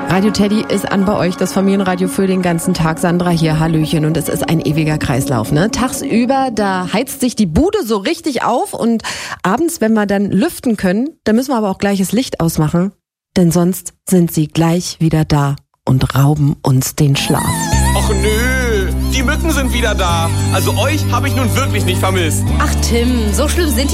Radio Teddy ist an bei euch, das Familienradio für den ganzen Tag. Sandra hier, Hallöchen. Und es ist ein ewiger Kreislauf, ne? Tagsüber, da heizt sich die Bude so richtig auf und abends, wenn wir dann lüften können, dann müssen wir aber auch gleich das Licht ausmachen, denn sonst sind sie gleich wieder da und rauben uns den Schlaf. Och nö, die Mücken sind wieder da. Also euch habe ich nun wirklich nicht vermisst. Ach Tim, so schlimm sind die